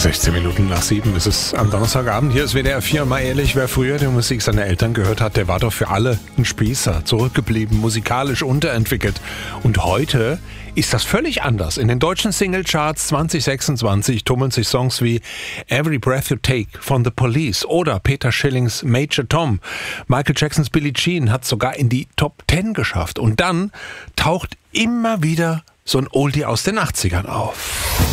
16 Minuten nach 7 ist es am Donnerstagabend. Hier ist WDR 4. Mal ehrlich, wer früher die Musik seiner Eltern gehört hat, der war doch für alle ein Spießer, zurückgeblieben, musikalisch unterentwickelt. Und heute ist das völlig anders. In den deutschen Singlecharts 2026 tummeln sich Songs wie Every Breath You Take von The Police oder Peter Schillings Major Tom. Michael Jacksons Billie Jean hat sogar in die Top 10 geschafft. Und dann taucht immer wieder so ein Oldie aus den 80ern auf.